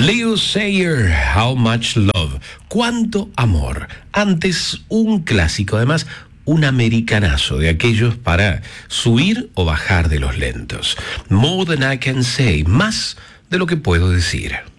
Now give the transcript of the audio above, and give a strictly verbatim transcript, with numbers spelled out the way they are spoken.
Leo Sayer, How Much Love, cuánto amor. Antes un clásico, además un americanazo de aquellos para subir o bajar de los lentos. More Than I Can Say, más de lo que puedo decir.